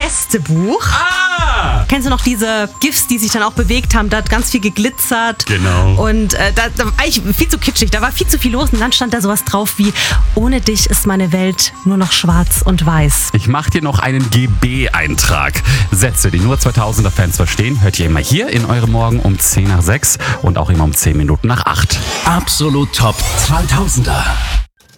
Gästebuch. Ah! Kennst du noch diese GIFs, die sich dann auch bewegt haben? Da hat ganz viel geglitzert. Genau. Und da war eigentlich viel zu kitschig. Da war viel zu viel los. Und dann stand da sowas drauf wie: Ohne dich ist meine Welt nur noch schwarz und weiß. Ich mache dir noch einen GB-Eintrag. Sätze, die nur 2000er Fans verstehen, hört ihr immer hier in eurem Morgen um 10 nach 6 und auch immer um 10 Minuten nach 8. Absolut Top 2000er.